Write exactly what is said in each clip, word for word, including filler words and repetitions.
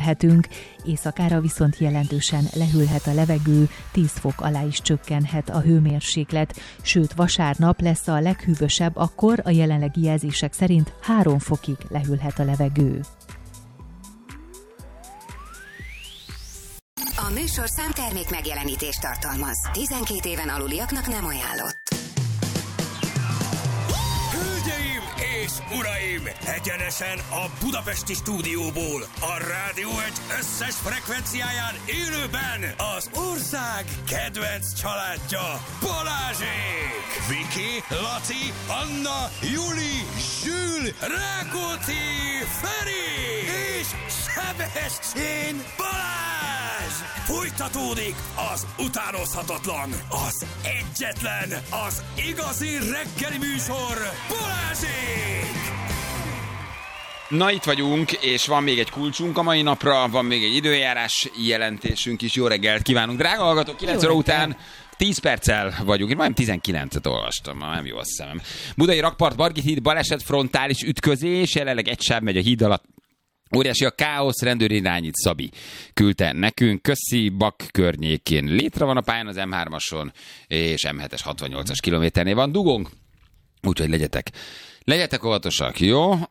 érhetünk, éjszakára viszont jelentősen lehűlhet a levegő, tíz fok alá is csökkenhet a hőmérséklet, sőt vasárnap lesz a leghűvösebb, akkor a jelenlegi jelzések szerint három fokig lehűlhet a levegő. A műsorszám termék megjelenítést tartalmaz. tizenkét éven aluliaknak nem ajánlott. Hölgyeim és uraim! Egyenesen a budapesti stúdióból, a Rádió egy összes frekvenciáján élőben az ország kedvenc családja, Balázsék! Viki, Laci, Anna, Juli, Zsül, Rákóczi, Feri és Sebestyén Balázs! Folytatódik az utánozhatatlan, az egyetlen, az igazi reggeli műsor, Balázsék! Na, itt vagyunk, és van még egy kulcsunk a mai napra, van még egy időjárás jelentésünk is. Jó reggelt kívánunk, drága hallgatók, kilenc óra után tíz perccel vagyunk. Én majdnem tizenkilencet olvastam, nem jó a szemem. Budai Rakpart, Margit híd, baleset, frontális ütközés, jelenleg egy sáv megy a híd alatt. Óriási a káosz, rendőrirányít Szabi küldte nekünk. Köszi, Bak környékén létre van a pályán az em hármason, és em hetes hatvannyolcas kilométernél van dugónk. Úgyhogy legyetek, legyetek óvatosak, jó? Uh,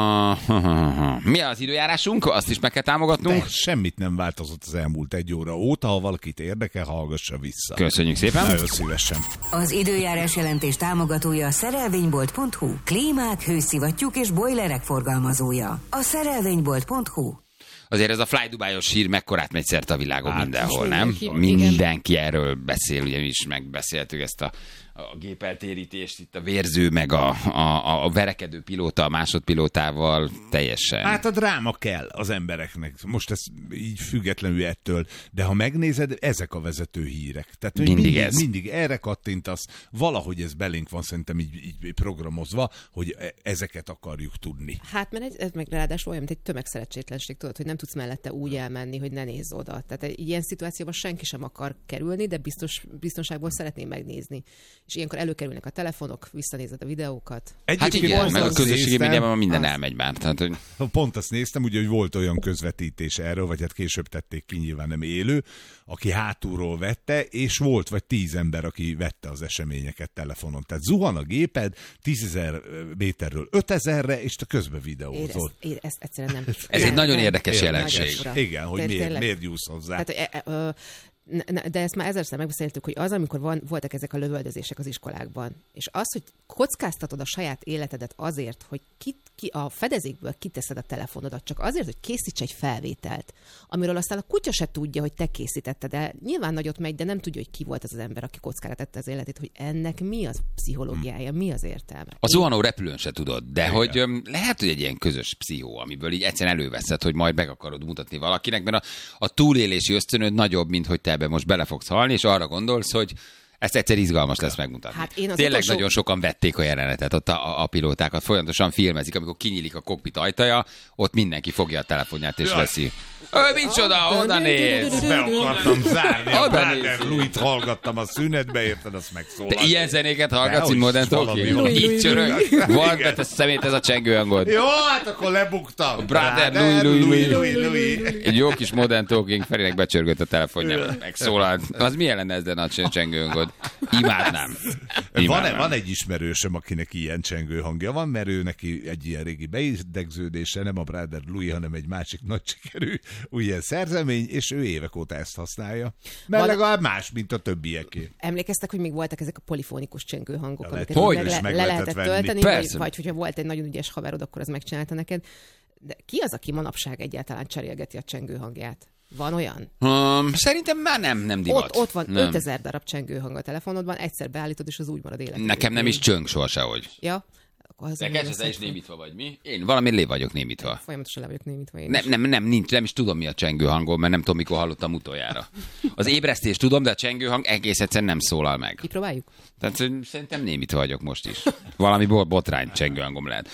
mi az időjárásunk? Azt is meg kell támogatnunk. De semmit nem változott az elmúlt egy óra óta, ha valakit érdekel, hallgassa vissza. Köszönjük szépen. Nagyon szívesen. Az időjárás jelentés támogatója a szerelvénybolt pont hu. Klímák, hőszivattyúk és bojlerek forgalmazója. A szerelvénybolt pont hu. Azért ez a Fly Dubájos hír mekkorát megy szerte a világon, hát, mindenhol, nem? Igen. Mindenki erről beszél, ugye mi is megbeszéltük ezt a, a gépeltérítést, itt a vérző, meg a, a, a verekedő pilóta, a másodpilótával teljesen. Hát a dráma kell az embereknek. Most ez így függetlenül ettől, de ha megnézed, ezek a vezető hírek. Tehát mindig, mindig, ez. mindig erre kattintasz, valahogy ez belénk van szerintem így, így programozva, hogy ezeket akarjuk tudni. Hát mert ez, ez meg ráadásul olyan, mint egy tömegszerencsétlenség, tudod, hogy nem tudsz mellette úgy elmenni, hogy ne nézz oda. Tehát egy ilyen szituációban senki sem akar kerülni, de biztos, biztonságból szeretném megnézni. És ilyenkor előkerülnek a telefonok, visszanézed a videókat. Hát igen, meg a közösségi médiában minden elmegy már. Tehát, hogy... Pont azt néztem, ugye, hogy volt olyan közvetítés erről, vagy hát később tették ki, nyilván nem élő, aki hátulról vette, és volt vagy tíz ember, aki vette az eseményeket telefonon. Tehát zuhan a géped tízezer méterről ötezerre, és te közben videózol. Én ezt, ezt egyszerűen nem... Ez nem, egy nagyon nem, érdekes nem, jelenség. Igen, hogy miért, tényleg. miért jussz hozzá. Tehát, e, e, ö, de ezt már ezerszer megbeszéltük, hogy az, amikor van, voltak ezek a lövöldözések az iskolákban, és az, hogy kockáztatod a saját életedet azért, hogy ki, ki a fedezékből kiteszed a telefonodat, csak azért, hogy készíts egy felvételt, amiről aztán a kutya se tudja, hogy te készítetted el. Nyilván nagyot megy, de nem tudja, hogy ki volt az az ember, aki kockára tette az életét, hogy ennek mi az pszichológiája, mi az értelme. A zuhanó repülőn se tudod, de igen. Hogy öm, lehet, hogy egy ilyen közös pszichó, amiből így egyszerűen előveszed, hogy majd meg akarod mutatni valakinek, mert a, a túlélési ösztönöd nagyobb, mint hogy te ebbe most bele fogsz halni, és arra gondolsz, hogy ezt egyszer izgalmas lesz megmutatni. Hát én Tényleg utolsó... nagyon sokan vették a jelenetet, ott a, a, a pilótákat folyamatosan filmezik, amikor kinyílik a kokpit ajtaja, ott mindenki fogja a telefonját és veszi. Ő, micsoda, oda néz! Be akartam zárni, a Brother Louis-t hallgattam a szünetbe, érted, azt megszólalt. Te ilyen zenéket hallgatsz, mint Modern Talking? Így csörög. Van, de te szemét ez a csengőhangod. Jó, hát akkor lebuktam. Brother Louis, Louis, Louis. Egy jó kis Modern Talking, Ferinek becsörgött a telefonja, megszólalt. Az milyen lenne ez a csengőhangod? Imádnám. Van, van egy ismerősöm, akinek ilyen csengő hangja van, mert ő neki egy ilyen régi beidegződése, nem a Brother Louis, hanem egy másik nagy sikerű ilyen szerzemény, és ő évek óta ezt használja. Mert Val- legalább más, mint a többieké. Emlékeztek, hogy még voltak ezek a polifonikus csengőhangok, ja, amiket hogy meg, le, meg le lehetett tölteni, vagy, vagy hogyha volt egy nagyon ügyes haverod, akkor az megcsinálta neked. De ki az, aki manapság egyáltalán cserélgeti a csengőhangját? Van olyan? Um, szerintem már nem, nem divat. Ott, ott van nem. ötezer darab csengőhang a telefonodban, egyszer beállítod, és az úgy marad életben. Nekem nem is csöng soha sehogy. Ja. De kezdve te is némítva vagy, mi? Én valami lé vagyok némítva. Folyamatosan le vagyok némítva én nem, nem, nem, nincs, nem is tudom, mi a csengőhangom, mert nem tudom, mikor hallottam utoljára. Az ébresztést tudom, de a csengőhang egész egyszerűen nem szólal meg. Kipróbáljuk? Tehát szerintem némítva vagyok most is. Valami botrány csengőhangom lehet.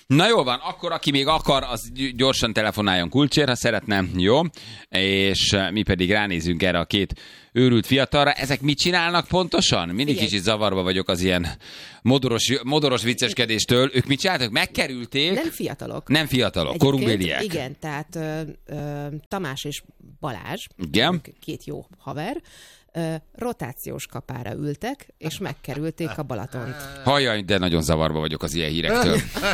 Na jól van, akkor aki még akar, az gyorsan telefonáljon Kulcsér, ha szeretne, jó? És mi pedig ránézünk erre a két őrült fiatalra. Ezek mit csinálnak pontosan? Mindig Figyelj. kicsit zavarba vagyok az ilyen modoros, modoros vicceskedéstől. Ők mit csináltak? Megkerülték? Nem fiatalok. Nem fiatalok, Egyébként korunkbéliek. Igen, tehát ö, ö, Tamás és Balázs, Igen. ők két jó haver, ö, rotációs kapára ültek, és megkerülték a Balatont. Hajjaj, de nagyon zavarba vagyok az ilyen hírektől.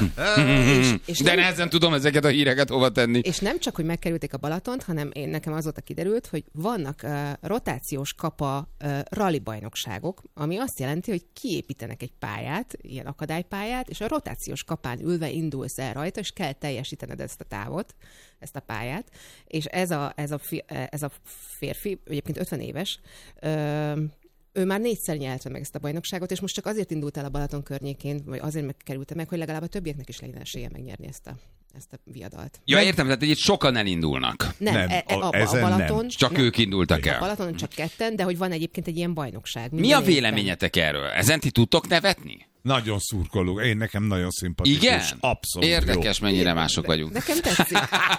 és, és De nem, nehezen tudom ezeket a híreket hova tenni. és nem csak, hogy megkerülték a Balatont, hanem én nekem azóta kiderült, hogy vannak uh, rotációs kapa uh, rally bajnokságok, ami azt jelenti, hogy kiépítenek egy pályát, ilyen akadálypályát, és a rotációs kapán ülve indulsz el rajta, és kell teljesítened ezt a távot, ezt a pályát, és ez a, ez a, fi, ez a férfi, egyébként ötven éves, ö, ő már négyszer nyerte meg ezt a bajnokságot, és most csak azért indult el a Balaton környékén, vagy azért megkerülte meg, hogy legalább a többieknek is legyen esélye megnyerni ezt a, ezt a viadalt. Ja, értem, tehát itt sokan elindulnak. Nem, Nem, e, e, a- a, a ezen Balaton... nem. Csak nem, ők indultak A el. Balatonon csak ketten, de hogy van egyébként egy ilyen bajnokság. Mi minden a évben. véleményetek erről? Ezen ti tudtok nevetni? Nagyon szurkoló. Én nekem nagyon szimpatikus. Igen? Abszolút Érdekes, jó. mennyire mások vagyunk. Nekem tetszik.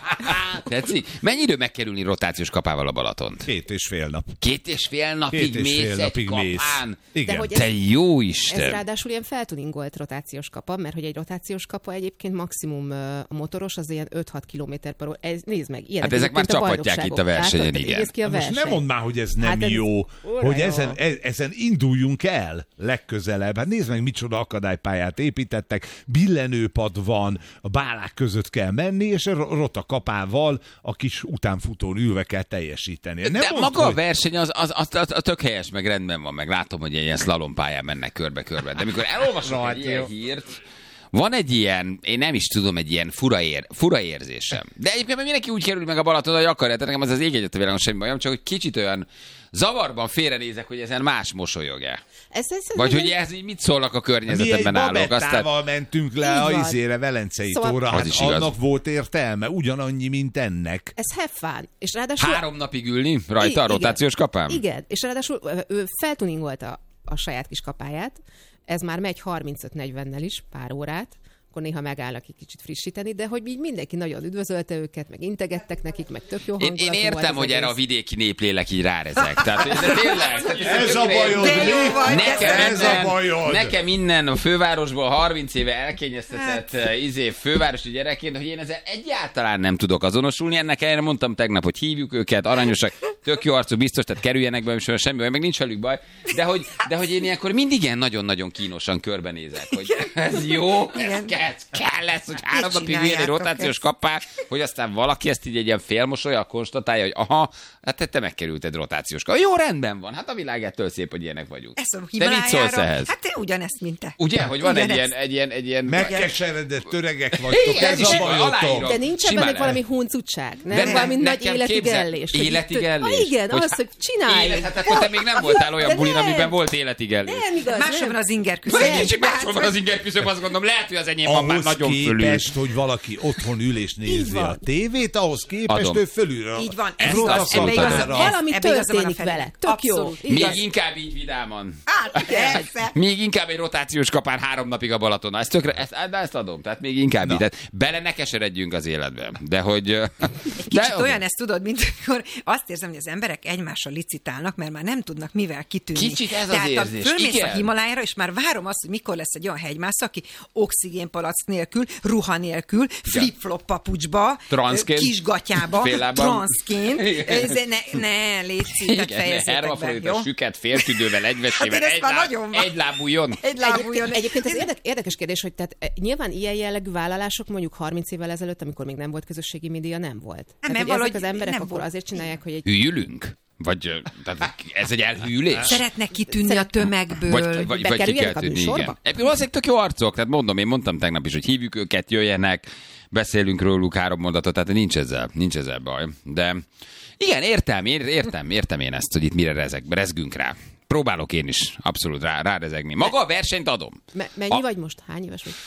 Tetszik? Mennyi idő megkerülni rotációs kapával a Balatont? Két és fél nap. Két és fél napig Két és mész fél egy napig mész. kapán. Igen. De hogy Te jó Ez Isten! ráadásul ilyen feltuningolt rotációs kapa, mert hogy egy rotációs kapa egyébként maximum ö, a motoros az ilyen öt-hat kilométer per óra. Ez, nézd meg, ilyenek Hát ezek már egyébként a csapatják itt a bajnokságok. versenyen, Látod? igen. Nézd ki a Most verseny. nem mondd már, hogy ez nem Hát ez- jó, Ura hogy jó. ezen, e- ezen induljunk el legközelebb. Hát nézd meg, micsoda akadálypályát építettek, billenőpad van, a bálák között kell menni, és a ro- rota kapával a kis utánfutón ülve kell teljesíteni. Nem De mondd, maga a hogy- verseny az, az, az, az, az tök helyes, meg rendben van, meg látom, hogy ilyen szlalompályán mennek körbe-körbe. De amikor elolvasok egy ilyen hírt, van egy ilyen, én nem is tudom, egy ilyen fura, ér, fura érzésem. De egyébként mindenki úgy kerül meg a Balaton, hogy akarja, tehát nekem az az ég egyet a világon semmi bajom, csak hogy kicsit olyan zavarban félrenézek, hogy ezen más mosolyog-e. Ez, ez, ez Vagy nem- hogy ez így mit szólnak a Mi egy környezetemben állók. babettával mentünk le Így a van. izére, Velencei Szóval- tóra, Az hát is igaz. annak volt értelme, ugyanannyi, mint ennek. Ez have fun. És ráadásul... Három napig ülni rajta a Igen. rotációs kapán? Igen, és ráadásul ö, ő feltuningolta a saját kis kapáját, ez már megy harmincöt-negyvennel is, pár órát, akkor néha megállnak egy kicsit frissíteni, de hogy így mindenki nagyon üdvözölte őket, meg integettek nekik, meg tök jó Én, hangulatú én volt értem, az hogy erre a egész. vidéki néplélek így rárezek. Tehát, de tényleg. Tehát Ez a bajod, De jó vagy, Nekem ez a innen, bajod. nekem innen a fővárosból harminc éve elkényeztetett hát. izé, fővárosi gyerekként, hogy én ezzel egyáltalán nem tudok azonosulni. Ennek ellenére mondtam tegnap, hogy hívjuk őket, aranyosak, tök jó arcú, biztos, tehát kerüljenek be, és semmi baj, meg nincs velük baj. De hogy, de hogy én ilyenkor mindig ilyen nagyon-nagyon kínosan körbenézek, hogy ez jó, ez Igen. kell, ez kell lesz, hogy három napig ülni egy csináljátok rotációs ezt? kapás, hogy aztán valaki ezt így egy ilyen félmosolya konstatálja, hogy aha, hát te, te megkerülted rotációs kapás. Jó, rendben van, hát a világ ettől szép, hogy ilyenek vagyunk. Ez a Te mit szólsz Himalájára- ehhez? Hát te ugyanezt, mint te. Ugye, hogy van egy Ugyanezt. ilyen, egy ilyen, egy ilyen... Megkeseredett töregek vagytok, Igen, ez is a aláírom. bajotok. De nincs Simán ebben el. valami huncutság, nem? De Valami ne- nagy nekem életig képzel- ellés. hogy Életig itt- ellés? Ah, igen, Hogy- az, hogy csinálj. Élet, hát akkor te még nem voltál olyan De bulin, nem. amiben volt életig ellés. Nem igaz, Máshol nem. van az inger Vagy küszöb. egy kicsit máshol van az inger küszöb, azt gondolom, lehet, hogy az enyém van már Ahhoz nagyon fölül. képest, hogy valaki otthon ül és nézi van. a tévét, ahhoz képest Adom. ő fölül. Így van. Ezt Róla azt Ebbe mondtad. igaza- Valami ebbe igaza van a történik Feri. vele. Tök jó. Abszolút. Igaz. Még inkább így vidáman. Hát, persze. Még inkább egy rotációs kapán három napig a Balatona. Ezt tökre, ezt, de ezt adom. Tehát még inkább így. Tehát bele ne keseredjünk az életbe. De hogy... Egy kicsit olyan ezt tudod, mint amikor azt érzem, hogy az emberek egymással licitálnak, mert már nem tudnak mivel kitűnni. Kicsit ez az Tehát érzés. a fölmész Igen. a Himalájára, és már várom azt, hogy mikor lesz egy olyan hegymászó, aki oxigénpalack nélkül, ruha nélkül, flip-flop papucsba, Transzként. kisgatyába, Féllábban. transzként. Igen. Ez Ne, ne, légy szívet, Igen, ne, fejezzétek be, hermafrodita, jó? süket, féltüdővel, egyvesével, Hát én ezt egy, már láb, nagyon- egy lábújon. Egy lábújon. Egyébként, egyébként ez érdek, érdekes kérdés, hogy tehát e, nyilván ilyen jellegű vállalások mondjuk harminc évvel ezelőtt, amikor még nem volt közösségi média, nem volt. Nem, Tehát, mert hogy ezek valahogy az emberek nem akkor volt. azért csinálják, hogy egy Hűlünk? Vagy ö, tehát ez egy elhűlés? Szeretnek kitűnni Szeret- a tömegből. Vagy, vagy, vagy ki bekerüljenek kell a tudni, műsorba? igen. Egyébként valószínűleg tök jó arcok, tehát mondom, én mondtam tegnap is, hogy hívjuk őket, jöjjenek, beszélünk róluk három mondatot, tehát nincs ezzel, nincs ezzel baj. De igen, értem, ér- értem, értem én ezt, hogy itt mire rezeg, rezgünk rá. Próbálok én is abszolút rá, rárezegni. Maga a versenyt adom. Me- mennyi A- vagy most? Hány éves vagy?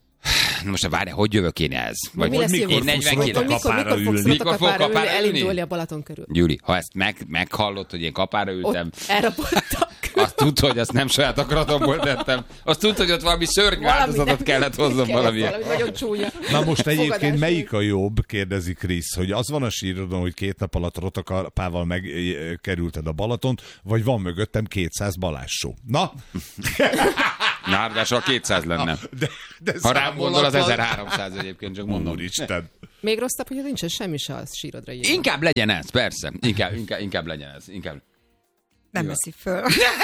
Na most várj, hogy jövök én ehhez? Vagy Mi lesz mikor jövő? én fogsz negyvenkilenc. Mikor, mikor, kapára mikor fogsz ülni? Mikor fog kapára ülni, kapára ülni? elindulni a Balaton körül? Gyuri, ha ezt meg, meghallod, hogy én kapára ültem, Ott elraboltak. azt tudta, hogy azt nem saját akaratomból tettem. Azt tudta, hogy ott valami szörnyű áldozatot kellett hoznom valamilyen. Valami nagyon csúnya. Na most egyébként Fogadás. melyik a jobb, kérdezi Krisz, hogy az van a sírodon, hogy két nap alatt rotakapával megkerülted a Balatont, vagy van mögöttem kétszáz Balázs show. Na? Na, ráadásul kétszáz lenne. De, de ha rám gondol, az ezerháromszáz egyébként, csak mondom. Úristen. Még rosszabb, hogy nincsen semmi se a sírodra írva. Inkább legyen ez, persze. Inkább, inkább, inkább legyen ez. Inkább. Nem veszi föl.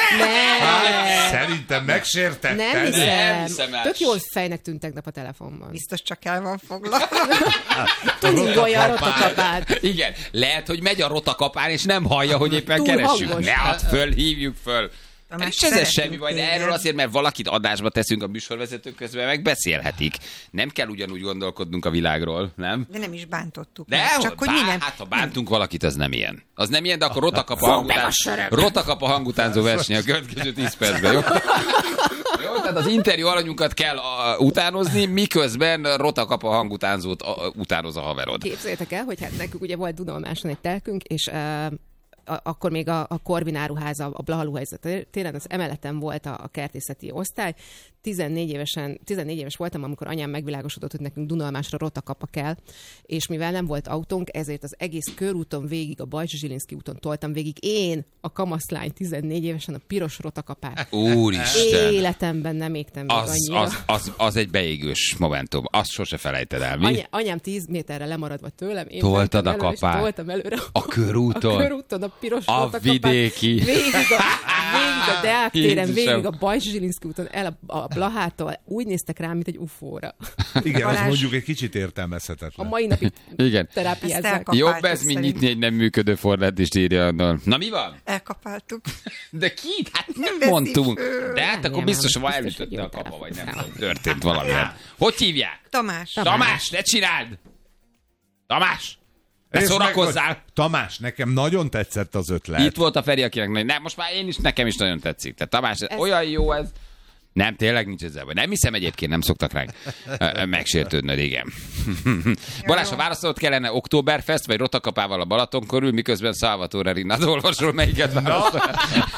Nem, Szerintem megsértetted. nem hiszem. Nem hiszem el. Tök jól fejnek tűnt tegnap a telefonban. Biztos csak el van foglalva. Tuningolja a rotakapát. Igen, lehet, hogy megy a rotakapán, és nem hallja, hogy éppen Túl keressük. hangos. Ne add föl, hívjuk föl. Tamás, És ez szeretünk semmi baj, de téged. erről azért, mert valakit adásba teszünk a műsorvezetők közben, meg beszélhetik. Nem kell ugyanúgy gondolkodnunk a világról, nem? De nem is bántottuk. De meg, hogy csak hogy bá, mi nem. hát ha bántunk valakit, az nem ilyen. Az nem ilyen, de akkor rotakap a hangután, rotakap a hangutánzó verseny a következő tíz percben, jó? Jó, tehát az interjú alanyunkat kell a, utánozni, miközben rotakap a hangutánzót a, utánoz a haverod. Képzeljétek el, hogy hát nekünk ugye volt Dunalmáson egy telkünk, és uh, a, akkor még a, a Korvin áruháza, a Blahalúhelyza téren, az emeleten volt a, a kertészeti osztály. tizennégy évesen, tizennégy éves voltam, amikor anyám megvilágosodott, hogy nekünk Dunalmásra rotakapa kell, és mivel nem volt autónk, ezért az egész körúton végig, a Bajcsy-Zsilinszky úton toltam végig én, a kamaszlány tizennégy évesen a piros rotakapát. Úristen! Életemben nem égtem meg Az, annyira. az, az, az egy beégős momentum. Azt sose felejted el, mi? Anya, anyám tíz méterre lemaradva tőlem, én Toltad mentem a elő, és kapát? toltam előre. A körúton? A körúton, a piros A rotakapát. vidéki. Végig a, végig a Deák téren, Jézusom. végig a Bajcsy-Zsilinszky úton, el a, a Blahától. Úgy néztek rám, mint egy ufóra. Igen, az Balázs. mondjuk egy kicsit A értelmezhetetlen. mai napig Igen. Ezt terápiázzák. elkap- Jobb Kapáltuk ez, mint szerintem. nyitni egy nem működő forrát, írja annól. Na mi van? Elkapáltuk. De kit? Hát nem veszi mondtunk. föl. De hát akkor Nem, biztos, nem, hogy biztos, hogy elütötte jó a kapa, telefon. vagy nem tudom, történt valami. Hogy hívják? Tamás. Tamás, ne csináld! Tamás! Ne Nézd meg, szórakozzál! hogy- Tamás, nekem nagyon tetszett az ötlet. Itt volt a Feri, akinek nagyon... Nem, most már én is, nekem is nagyon tetszik. Tehát Tamás, ez... olyan jó ez. Nem, tényleg nincs ezzel baj. Nem hiszem egyébként, nem szoktak ránk ö, megsértődnöd, igen. Balázs, ha választanod kellene Oktoberfest, vagy rotakapával a Balaton körül, miközben Salvatore Rinnát olvasol, melyiket választod?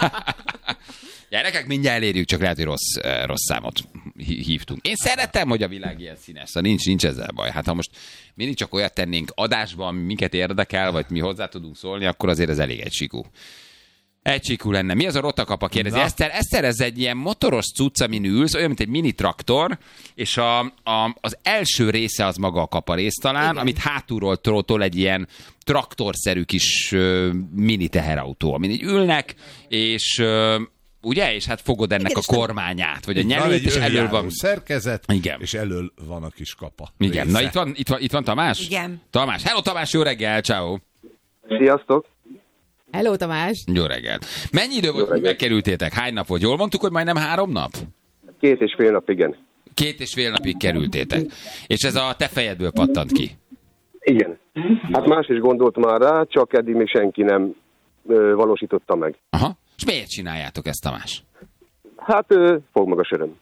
Gyerekek, mindjárt elérjük, csak lehet, hogy rossz, eh, rossz számot hí- hívtunk. Én szeretem, hogy a világ ilyen színes, szóval nincs, nincs ezzel baj. Hát ha most mindig csak olyat tennénk adásban, ami minket érdekel, vagy mi hozzá tudunk szólni, akkor azért ez elég egysikú. Egysikú lenne. Mi az a rotakapa? Kérdezi. Eszter, Eszter, ez egy ilyen motoros cucc, amin ülsz, olyan, mint egy mini traktor, és a, a, az első része az maga a kaparész talán, igen, amit hátulról tol egy ilyen traktorszerű kis uh, mini teherautó, amin így ülnek, és uh, ugye, és hát fogod ennek igen, a kormányát, vagy a Van nyelőt, egy és elől önjáró van... szerkezet, Igen. és elől van a kis kapa. Igen, része. na itt van, itt van, itt van Tamás? Igen. Tamás, hello Tamás, jó reggel, ciao. Sziasztok! Hello, Tamás! Jó reggel. Mennyi idő volt, hogy megkerültétek? Hány nap volt? Jól mondtuk, hogy majdnem három nap? Két és fél nap, igen. Két és fél napig kerültétek. És ez a te fejedből pattant ki. Igen. Hát más is gondolt már rá, csak eddig még senki nem ö, valósította meg. Aha. És miért csináljátok ezt, Tamás? Hát ö, fog maga söröm.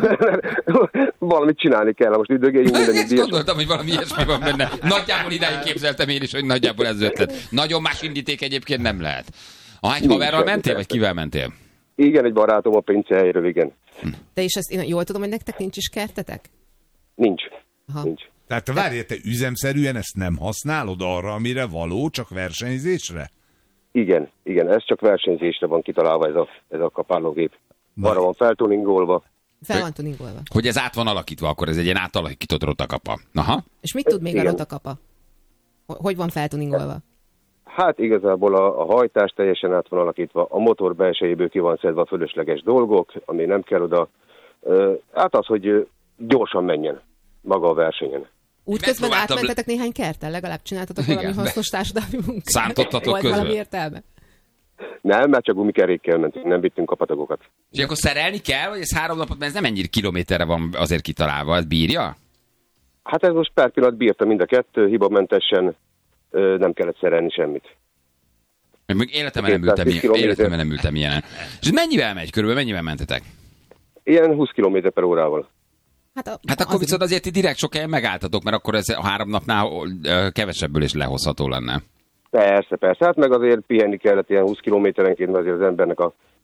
Valamit csinálni kell, most üdögéljünk mindenit. Ezt gondoltam, hogy valami ilyesmi van benne. Nagyjából idáig képzeltem én is, hogy nagyjából ez ötlet. Nagyon más indíték egyébként nem lehet. Ah, egy haverral mentél, vagy kivel mentél? Igen, egy barátom a pincehelyről, igen. De és ezt én jól tudom, hogy nektek nincs is kertetek? Nincs. Aha. Nincs. Tehát te várjál, te üzemszerűen ezt nem használod arra, amire való, csak versenyzésre? Igen, igen, ez csak versenyzésre van kitalálva ez a, ez a kapálógép. Na. Arra van feltuningolva. Fel van tuningolva. Hogy ez át van alakítva, akkor ez egy ilyen átalakított rotakapa. Aha. És mit tud még Igen. a rotakapa? Hogy van feltuningolva? Hát igazából a, a hajtás teljesen át van alakítva, a motor belsejéből ki van szedve a fölösleges dolgok, ami nem kell oda. Ö, hát az, hogy ö, gyorsan menjen maga a versenyen. Útközben Megpróbáltam- átmentetek néhány kerttel? Legalább csináltatok Igen, valami be- hasznos társadalmi munkát? Szántottatok Volt közben? valami értelme? Nem, mert csak gumikerékkel mentünk, nem vittünk kapatagokat. És akkor szerelni kell, vagy ez három napot, mert ez nem ennyire kilométerre van azért kitalálva, ez bírja? Hát ez most per pillanat bírta mind a kettő, hibamentesen, ö, nem kellett szerelni semmit. Én még életemben nem ültem, ilyen, életemben nem ültem ilyenen. És ez mennyivel megy? Körülbelül mennyivel mentetek? Ilyen húsz kilométer per órával. Hát, a, Hát akkor az- viszont azért ti direkt sok helyen megálltatok, mert akkor ez a három napnál ö, kevesebből is lehozható lenne. Persze, persze, hát meg azért pihenni kellett ilyen húsz kilométerenként, mert azért az embernek a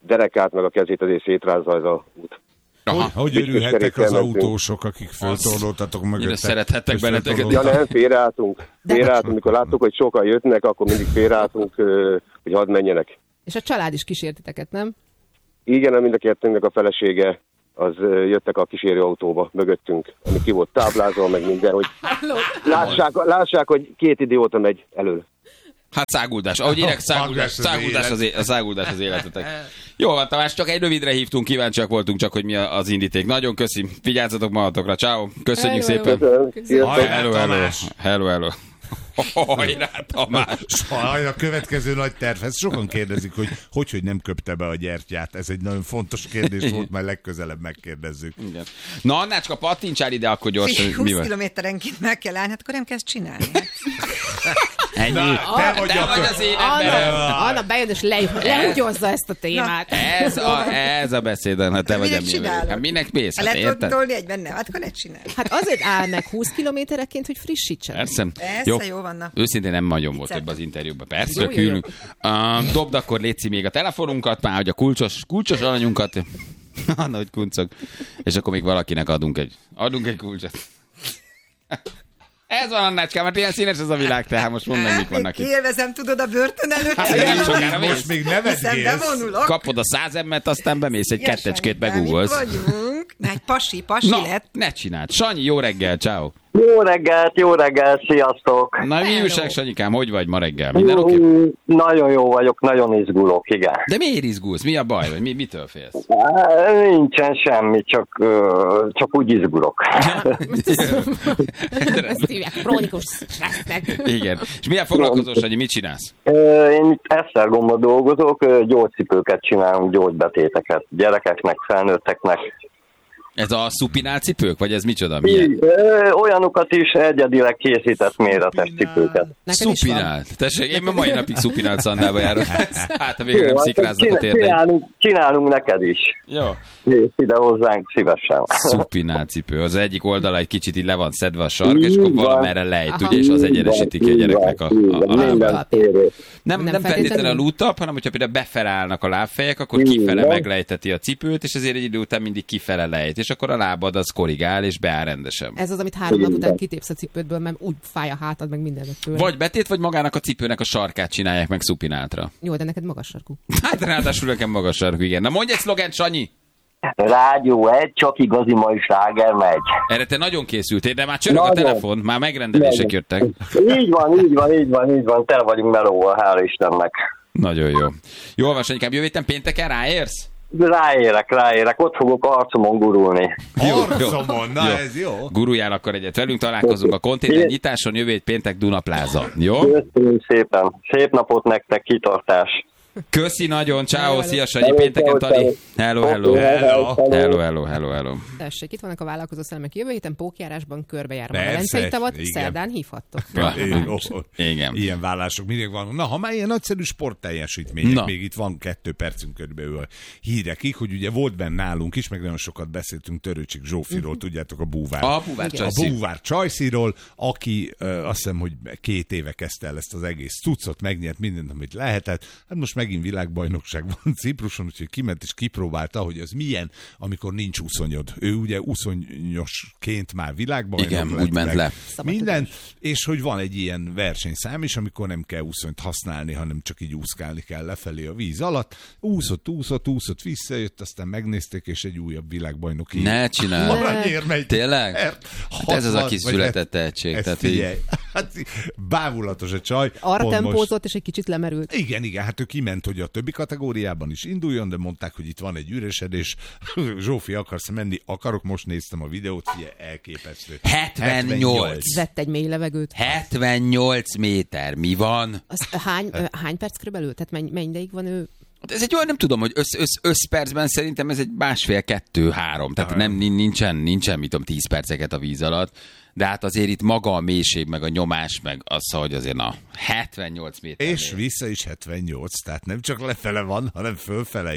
derekát, meg a kezét azért szétrázza ez a út. Hogy, hogy örülhettek az autósok, akik föltorlódtatok mögötte? Szerethettek benneteket. Ja nem, félreálltunk. Félreálltunk, mikor láttuk, hogy sokan jöttnek, akkor mindig félreálltunk, hogy hadd menjenek. És a család is kísértiteket, nem? Igen, mind a kettőnknek a felesége, az jöttek a kísérőautóba mögöttünk, ami ki volt táblázva, meg minden, hogy lássák, lássák, hogy két idióta megy elől. Hát száguldás. Ahogy érek, száguldás, száguldás, az, é- száguldás az életetek. Jó van, Tamás, csak egy rövidre hívtunk, kíváncsiak voltunk csak, hogy mi az indíték. Nagyon köszi, vigyázzatok magatokra, ciao. Köszönjük hello, szépen. Köszönöm. Hello, hello, hello, hello. Hajrá, Tamás! A következő nagy terv, ezt sokan kérdezik, hogy hogy, hogy nem köpte be a gyertyát. Ez egy nagyon fontos kérdés volt, majd legközelebb megkérdezzük. Igen. Na, Annácska, pattintsál ide, akkor gyorsan. húsz kilométerenként meg kell állni, hát akkor nem kezd csinálni. Ennyi. Na, te vagy, te a vagy az én emberem. Anna, Anna bejön és le, lehúgyozza ezt a témát. Ez a, ez a beszéd, ha te vagy a mi. Hát minek mész? Ha Hát lehet érted? tolni egy benne, hát akkor ne csinálj. Hát azért áll meg húsz kilométereként, hogy frissítsen. Persze. Persze, jó vanna. Őszintén nem nagyon volt több az interjúban. Persze, Jó, jó, külünk. Uh, dobd akkor létszi még a telefonunkat, már hogy a kulcsos, kulcsos alanyunkat. Anna, hogy kuncog. És akkor még valakinek adunk egy, adunk egy kulcsot. Ez van, Annácskám, mert ilyen színes ez a világ, tehát most mondd meg, mik vannak itt. Élvezem, tudod, a börtön előtt. Hát, nem sokára Most mész. még Hiszen nevetgélsz. bevonulok. Kapod a százemmet, aztán bemész egy kettecskét, Itt begúgolsz. vagyunk. Na, egy pasi, pasi Na, lett. ne csináld. Sanyi, jó reggel, ciao. Jó reggelt, jó reggelt, sziasztok! Na, mi újság, Sanyikám, hogy vagy ma reggel? Minden oké? Mm, Nagyon jó vagyok, nagyon izgulok, igen. De miért izgulsz? Mi a baj? Vagy mi, mitől félsz? Á, Nincsen semmi, csak, ö, csak úgy izgulok. Ezt hívják krónikus stressznek. Igen. És milyen foglalkozó, Sanyi, mit csinálsz? Ö, Én itt Esztergomban dolgozok, ö, gyógycipőket csinálunk, gyógybetéteket gyerekeknek, felnőtteknek. Ez a szupinál cipők? Vagy ez micsoda? Milyen? Ö, Olyanokat is egyedileg készített méretes cipőket. Neked is van? Szupinált. Tessék, én ma mai napig szupinált szandába járok. Hát, ha végre nem Jó, szikráznak a csinál- térdeim. csinálunk, csinálunk neked is. Jó. Jössz ide hozzánk szívesen. Szupinált cipő. Az egyik oldala egy kicsit így le van szedve a sark, és Így akkor van. valamerre lejt, ugye, és az egyenesíti ki a gyereknek a, a, a Minden lábát. férő. Nem, nem, Nem feltétlenül a feltétlenül. lútap, hanem hogyha például befele állnak a lábfejek, akkor Így kifele van. meglejteti a cipőt, és ezért egy idő után mindig kifele lejt, és akkor a lábad az korrigál, és beáll rendesen. Ez az, amit három nap után kitépsz a cipődből, mert úgy fáj a hátad, meg mindenet tőle. Vagy betét, vagy magának a cipőnek a sarkát csinálják meg szupináltra. Jó, de neked magas sarkú. Hát ráadásul nekem magas sarkú, igen. Na mondj egy szlogent, Sanyi! Rádió egy, csak igazi mai sláger megy. Erre te nagyon készültél, de már csörög a Nagyon. telefon, már megrendelések jöttek. Így van, így van, így van, így van. Tele vagyunk melóval, hála Istennek. Nagyon jó. Jól van, Sanyikám, jövő héten pénteken ráérsz? Ráérek, ráérek, ott fogok arcomon gurulni. Arcomon, na ez jó. Guruljál akkor egyet velünk, találkozunk a konténer nyitáson, jövő hét péntek Dunapláza. Jó? Köszönöm szépen. Szép napot nektek, kitartás. Köszi nagyon, ciao, szia Sanyi, pénteken Tali. Hello, hello. Hello. Hello, hello, hello, hello. Tessék, itt vannak a vállalkozó szellemek. Jövő héten pókjárásban körbejárom a Persze, Velencei tavat, igen. szerdán hívhattok. Ja, Ó, igen. Ilyen vállások mindig vannak. Na, ha már ilyen nagyszerű sportteljesítmények, Na. még itt van kettő percünk körülbelül a hírekig, hogy ugye volt benne nálunk is, meg nagyon sokat beszéltünk Törőcsik Zsófiról, tudjátok, a búvár. A búvár Igen. A Csajci. búvár Csajciról, aki ö, azt hiszem, hogy két éve kezdte el ezt az egész cuccot, megnyert mindent, amit lehetett. Hát most megint világbajnokság van Cipruson, úgyhogy kiment és kipróbálta, hogy az milyen, amikor nincs uszonyod. Ő ugye uszonyosként már világbajnok Igen, lett, úgy ment meg le. Minden, és hogy van egy ilyen versenyszám is, amikor nem kell uszonyt használni, hanem csak így úszkálni kell lefelé a víz alatt. Úszott, úszott, úszott, visszajött, aztán megnézték, és egy újabb világbajnoki Ne csinálj. aranyérmet. Tényleg? Mert Hát ez az a hatvan, kis vagy született tehetség. ezt Tehát így, figyelj, hát bávulatos a csaj. Arra Pont tempózott, most- és egy kicsit lemerült. Igen, igen, hát ő kiment, hogy a többi kategóriában is induljon, de mondták, hogy itt van egy üresedés. Zsófi, akarsz menni? Akarok, most néztem a videót, figyelj, elképesztő. hetvennyolc. Vett egy mély levegőt. hetvennyolc méter, mi van? Az hány, ö, hány perc körülbelül? Tehát mennyi, mennyi ideig van ő? Ez egy olyan, nem tudom, hogy össz, össz, összpercben szerintem ez egy másfél, kettő, három. Tehát nem, nincsen, nincsen, mit tudom, tíz perceket a víz alatt. De hát azért itt maga a mélység, meg a nyomás, meg az, hogy azért na, hetvennyolc méter. És vissza is hetvennyolc, tehát nem csak lefele van, hanem fölfele is.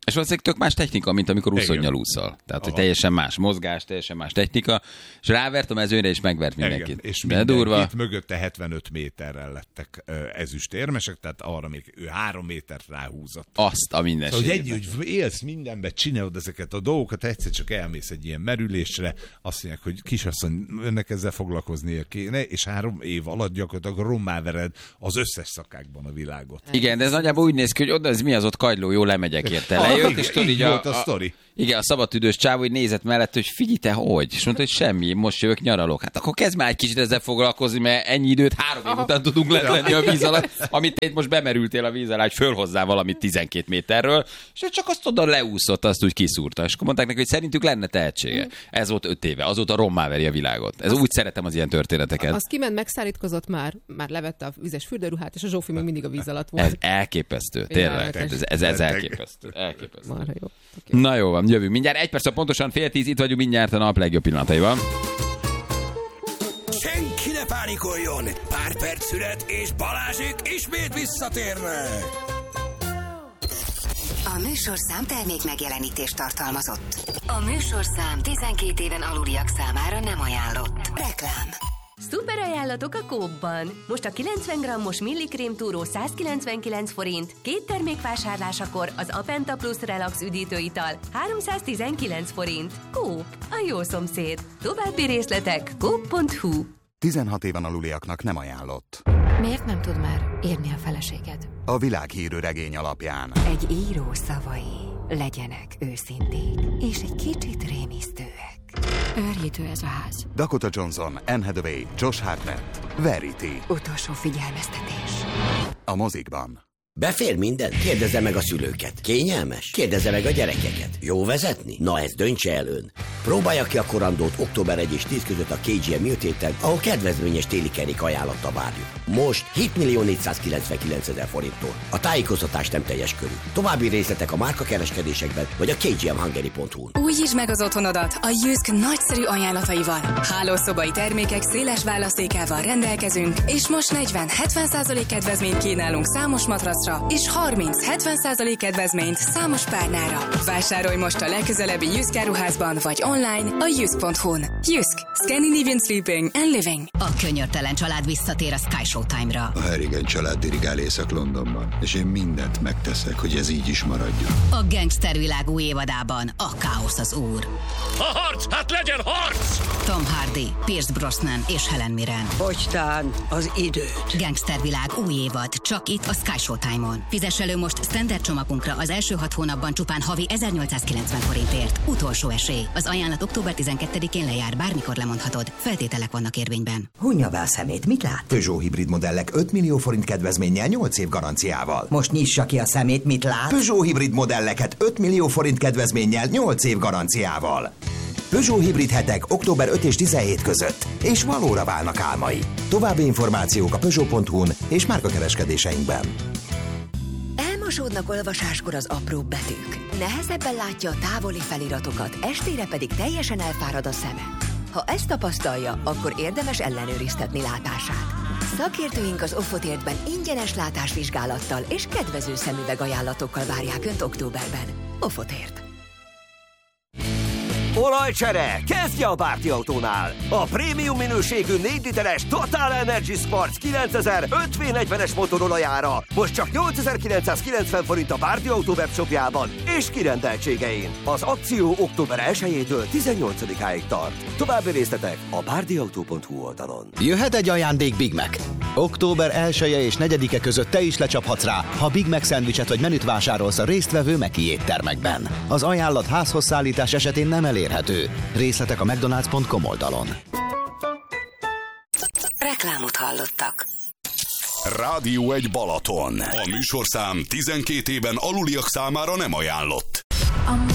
És valószínűleg tök más technika, mint amikor úszonnyal úszol. Tehát, hogy teljesen más mozgás, teljesen más technika, és rávert a mezőnyre, és megvert mindenkit. Igen. És de durva. Itt mögötte hetvenöt méterrel lettek ezüstérmesek, tehát arra még ő három métert ráhúzott. Azt a mindenségét. Szóval, hogy egy, hogy élsz mindenbe, csinálod ezeket a dolgokat, egyszer csak elmész egy ilyen merülésre, azt mondják, hogy kisasszony, önnek ezzel foglalkoznia kéne, és három év alatt gyakorlatilag rommá vered az összes szakákban a világot. Igen, de ez nagyjából úgy néz ki, hogy oda, ez mi az ott kagyló, jó lemegyek érte. Lejött, és tudod, így volt a, a, a sztori. Igen, a szabadtüdős csávó, hogy nézett mellett, hogy figyelj te, hogy? És mondta, hogy semmi, most jövök, nyaralok. Hát akkor kezd már egy kicsit ezzel foglalkozni, mert ennyi időt három év után tudunk lenni a víz alatt, amit te itt most bemerültél a víz alá, hogy fölhozzá valamit tizenkét méterről, és csak azt oda leúszott, azt úgy kiszúrta. És akkor mondták neki, hogy szerintük lenne tehetsége. Ez volt öt éve, azóta rommá veri a világot. Ez úgy szeretem az ilyen történeteket. Az kiment, megszárítkozott már, már levette a vizes fürdőruhát, és a Zsófi még mindig a víz alatt volt. Ez elképesztő, tényleg. Ez, ez, ez elképesztő. elképesztő. Marha jó. Okay. Na jó van, jövünk mindjárt. Egy perc, pontosan fél tíz, itt vagyunk mindjárt a nap legjobb pillanataiban. Senki ne pánikoljon! Pár perc szület, és Balázsék ismét visszatérnek! A műsorszám termék megjelenítést tartalmazott. A műsorszám tizenkét éven aluliak számára nem ajánlott. Reklám. Szuper ajánlatok a Coop-ban. Most a kilencven grammos millikrém túró százkilencvenkilenc forint, két termék vásárlásakor az Apenta Plus Relax üdítőital háromszáztizenkilenc forint. Coop, a jó szomszéd. További részletek coop pont hu. tizenhat éven aluliaknak nem ajánlott. Miért nem tud már írni a feleséged? A világhírű regény alapján. Egy író szavai legyenek őszinték, és egy kicsit rémisztőek. Őrjítő ez a ház. Dakota Johnson, Anne Hathaway, Josh Hartnett, Verity. Utolsó figyelmeztetés. A mozikban. Befér minden? Kérdezze meg a szülőket. Kényelmes? Kérdezze meg a gyerekeket. Jó vezetni? Na ez döntse el ön. Próbálja ki a korandót október elseje és tíz között a ká gé em műtéten, ahol kedvezményes téli kerék ajánlattal várjuk. Most hétmillió-négyszázkilencvenkilencezer forinttól. A tájékoztatás nem teljes körű. További részletek a márkakereskedésekben vagy a kgmhungary pont hu-n. Újítsd meg az otthonodat a Jysk nagyszerű ajánlataival. Hálószobai termékek széles választékával rendelkezünk, és most negyven-hetven százalék kedvezményt kínálunk számos matracra, és harminc-hetven százalék kedvezményt számos párnára. Vásárolj most a legközelebbi Jysk áruházban vagy online a jysk pont hu-n. Jysk. Scandinavian Sleeping and Living. A könyörtelen család visszatér a Sky Showtime-ra. A Harrigan család dirigál Észak-Londonban, és én mindent megteszek, hogy ez így is maradjon. A gangstervilág új évadában a káosz az úr. A harc! Hát legyen harc! Tom Hardy, Pierce Brosnan és Helen Mirren. Fogytán az időt. Gangstervilág új évad, csak itt a Sky Showtime-on. Fizess elő most standard csomagunkra az első hat hónapban csupán havi ezernyolcszázkilencven forintért. Utolsó esély. Az ajánlat október tizenkettedikén lejár, bármikor lemondhatod. Feltételek vannak érvényben. Hunja be a szemét, mit lát? Peugeot hibrid modellek öt millió forint kedvezménnyel nyolc év garanciával. Most nyissa ki a szemét, mit lát? Peugeot hibrid modelleket öt millió forint kedvezménnyel nyolc év garanciával. Peugeot hibrid hetek október ötödike és tizenhetedike között, és valóra válnak álmai. További információk a peugeot pont hu-n és márkakereskedéseinkben. Elmosódnak olvasáskor az apróbb betűk. Nehezebben látja a távoli feliratokat, estére pedig teljesen elfárad a szeme. Ha ezt tapasztalja, akkor érdemes ellenőriztetni látását. Szakértőink az Offotértben ingyenes látásvizsgálattal és kedvező szemüveg ajánlatokkal várják Önt októberben. Offotért. Olajcsere! Kezdje a Bárti Autónál! A prémium minőségű négy literes Total Energy Sports kilencezer öt vé negyvenes motorolajára most csak nyolcezer-kilencszázkilencven forint a Bárti Autó webshopjában és kirendeltségein. Az akció október elsejétől tizennyolcadikáig tart. További részletek a bárdiautó pont hu oldalon. Jöhet egy ajándék Big Mac. október elseje és negyedike között te is lecsaphatsz rá, ha Big Mac szendvicset vagy menüt vásárolsz a résztvevő Meki éttermekben. Az ajánlat házhoz szállítás esetén nem elérhető. Részletek a mcdonalds pont com oldalon. Reklámot hallottak. Rádió egy Balaton. A műsorszám tizenkét éven aluliak számára nem ajánlott.